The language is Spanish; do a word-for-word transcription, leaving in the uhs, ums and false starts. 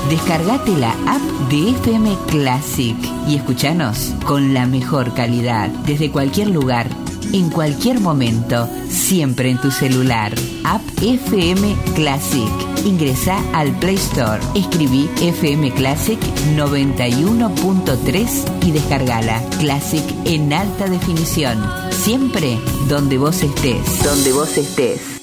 Descargate la app de F M Classic y escuchanos con la mejor calidad, desde cualquier lugar, en cualquier momento, siempre en tu celular. App F M Classic. Ingresá al Play Store, escribí F M Classic noventa y uno punto tres y descargala. Classic en alta definición. Siempre donde vos estés. Donde vos estés.